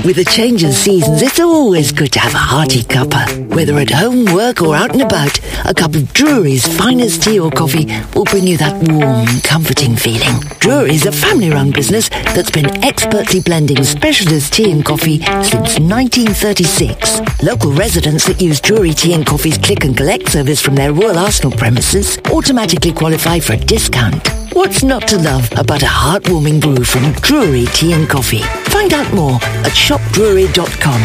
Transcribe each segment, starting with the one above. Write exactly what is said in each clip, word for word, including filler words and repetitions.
With a change of seasons, it's always good to have a hearty cuppa. Whether at home, work or out and about, a cup of Drury's finest tea or coffee will bring you that warm, comforting feeling. Drury's a family-run business that's been expertly blending specialist tea and coffee since nineteen thirty-six. Local residents that use Drury Tea and Coffee's click and collect service from their Royal Arsenal premises automatically qualify for a discount. What's not to love about a heartwarming brew from Drury Tea and Coffee? Find out more at shop drury dot com.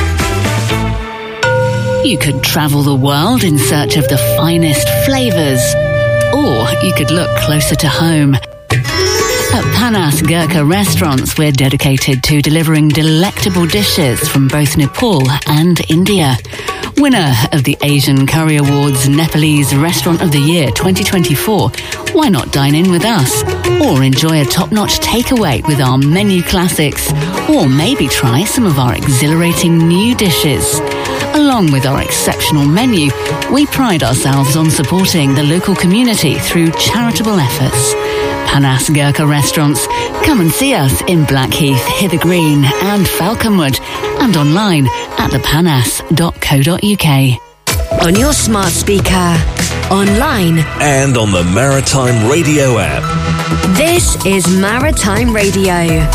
You could travel the world in search of the finest flavours, or you could look closer to home. At Panas Gurkha Restaurants, we're dedicated to delivering delectable dishes from both Nepal and India. Winner of the Asian Curry Awards Nepalese Restaurant of the Year twenty twenty-four, why not dine in with us? Or enjoy a top-notch takeaway with our menu classics, or maybe try some of our exhilarating new dishes. Along with our exceptional menu, we pride ourselves on supporting the local community through charitable efforts. Panas Gurkha Restaurants. Come and see us in Blackheath, Hither Green and Falconwood, and online at the panas dot co dot uk. On your smart speaker, online, and on the Maritime Radio app. This is Maritime Radio.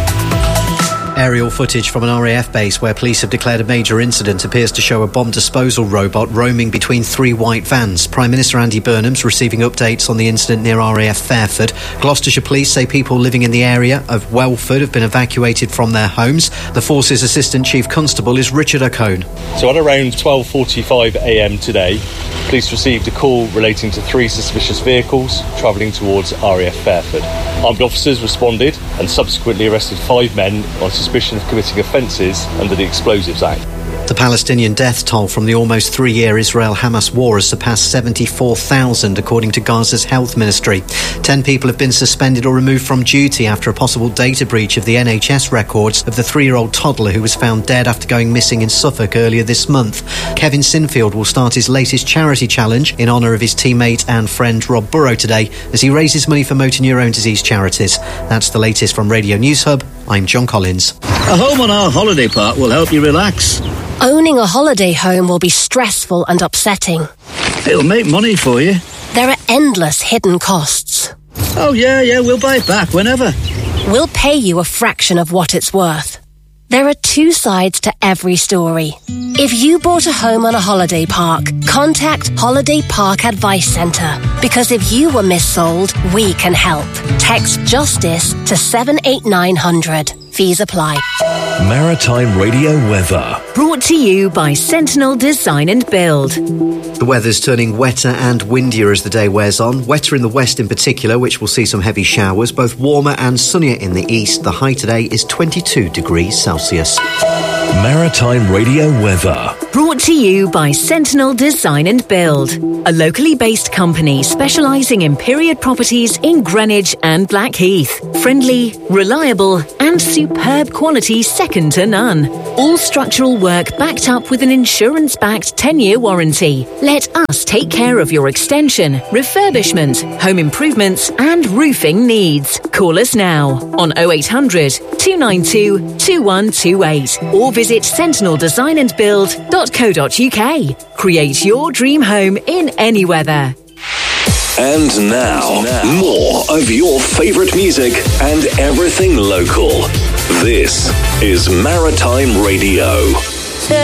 Aerial footage from an R A F base where police have declared a major incident appears to show a bomb disposal robot roaming between three white vans. Prime Minister Andy Burnham's receiving updates on the incident near R A F Fairford. Gloucestershire police say people living in the area of Welford have been evacuated from their homes. The force's Assistant Chief Constable is Richard O'Cone. So at around twelve forty-five a m today, police received a call relating to three suspicious vehicles travelling towards R A F Fairford. Armed officers responded and subsequently arrested five men on suspicion of committing offences under the Explosives Act. The Palestinian death toll from the almost three-year Israel-Hamas war has surpassed seventy-four thousand, according to Gaza's health ministry. Ten people have been suspended or removed from duty after a possible data breach of the N H S records of the three-year-old toddler who was found dead after going missing in Suffolk earlier this month. Kevin Sinfield will start his latest charity challenge in honour of his teammate and friend Rob Burrow today as he raises money for motor neurone disease charities. That's the latest from Radio News Hub. I'm John Collins. A home on our holiday park will help you relax. Owning a holiday home will be stressful and upsetting. It'll make money for you. There are endless hidden costs. Oh, yeah, yeah, we'll buy it back whenever. We'll pay you a fraction of what it's worth. There are two sides to every story. If you bought a home on a holiday park, contact Holiday Park Advice Centre. Because if you were missold, we can help. Text JUSTICE to seven eight nine hundred. Fees apply. Maritime Radio weather. Brought to you by Sentinel Design and Build. The weather's turning wetter and windier as the day wears on. Wetter in the west in particular, which will see some heavy showers. Both warmer and sunnier in the east. The high today is twenty-two degrees Celsius. Maritime Radio weather. Brought to you by Sentinel Design and Build, a locally based company specialising in period properties in Greenwich and Blackheath. Friendly, reliable and superb quality second to none. All structural work backed up with an insurance-backed ten-year warranty. Let us take care of your extension, refurbishment, home improvements and roofing needs. Call us now on oh eight hundred, two nine two, two one two eight or visit sentinel design and build dot co dot uk. Create your dream home in any weather. And now, now, more of your favourite music and everything local. This is Maritime Radio.